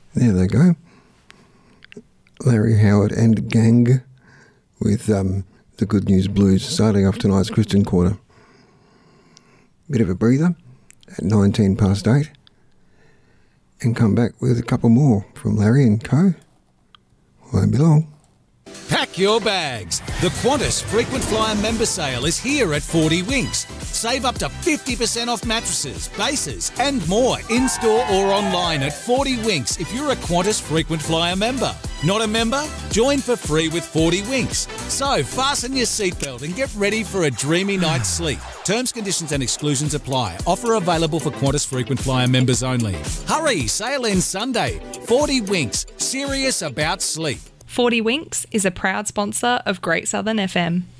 There they go. Larry Howard and gang with the Good News Blues starting off tonight's Christian Quarter. Bit of a breather at 19 past 8 and come back with a couple more from Larry and Co. Won't be long. Pack your bags. The Qantas Frequent Flyer member sale is here at 40 Winks. Save up to 50% off mattresses, bases and more in-store or online at 40 Winks if you're a Qantas Frequent Flyer member. Not a member? Join for free with 40 Winks. So fasten your seatbelt and get ready for a dreamy night's sleep. Terms, conditions and exclusions apply. Offer available for Qantas Frequent Flyer members only. Hurry, sale ends Sunday. 40 Winks, serious about sleep. 40 Winks is a proud sponsor of Great Southern FM.